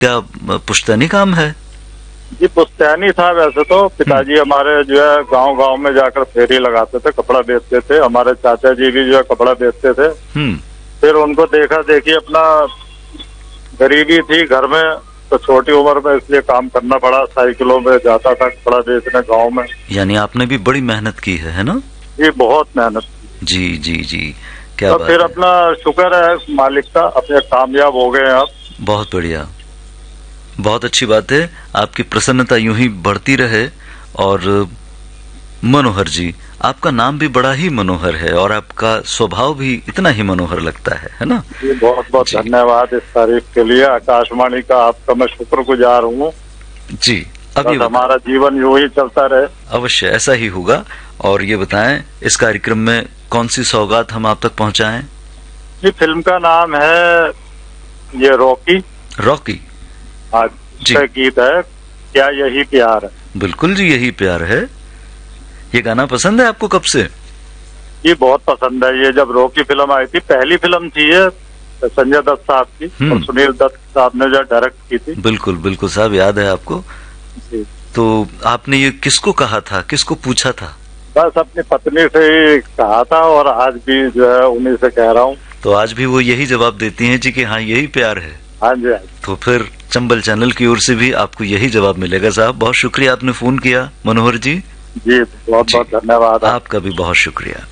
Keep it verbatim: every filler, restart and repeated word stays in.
क्या पुश्तैनी काम है? जी पुश्तैनी था वैसे तो। पिताजी हमारे जो है गांव गांव में जाकर फेरी लगाते थे, कपड़ा बेचते थे। हमारे चाचा जी भी जो है कपड़ा बेचते थे। फिर उनको देखा देखी, अपना गरीबी थी घर में तो छोटी उम्र में इसलिए काम करना पड़ा। साइकिलों में जाता था कपड़ा बेचने गांव में। यानी आपने भी बड़ी मेहनत की है, है ना? जी बहुत मेहनत। जी जी जी, क्या तो बात फिर है। अपना शुक्र है मालिक का, अपने कामयाब हो गए आप। बहुत बढ़िया, बहुत अच्छी बात है। आपकी प्रसन्नता यूं ही बढ़ती रहे। और मनोहर जी, आपका नाम भी बड़ा ही मनोहर है और आपका स्वभाव भी इतना ही मनोहर लगता है, है ना? जी बहुत बहुत धन्यवाद इस तारीफ के लिए। आकाशवाणी का आपका मैं शुक्रगुजार हूँ। जी, अब ये हमारा जीवन यूं ही चलता रहे। अवश्य ऐसा ही होगा। और ये बताएं, इस कार्यक्रम में कौन सी सौगात हम आप तक पहुंचाएं? जी फिल्म का नाम है ये रॉकी। रॉकी, आज का गीत है क्या यही प्यार है। बिल्कुल जी, यही प्यार है। ये गाना पसंद है आपको कब से? ये बहुत पसंद है। ये जब रॉकी फिल्म आई थी, पहली फिल्म थी ये संजय दत्त साहब की और सुनील दत्त साहब ने जो डायरेक्ट की थी। बिल्कुल बिल्कुल साहब, याद है आपको? जी। तो आपने ये किसको कहा था, किसको पूछा था? बस अपनी पत्नी से ही कहा था और आज भी जो है उन्हीं से कह रहा हूँ। तो आज भी वो यही जवाब देती हैं जी कि हाँ यही प्यार है। हाँ जी। तो फिर चंबल चैनल की ओर से भी आपको यही जवाब मिलेगा साहब। बहुत शुक्रिया आपने फोन किया मनोहर जी। जी बहुत बहुत धन्यवाद। आपका भी बहुत शुक्रिया।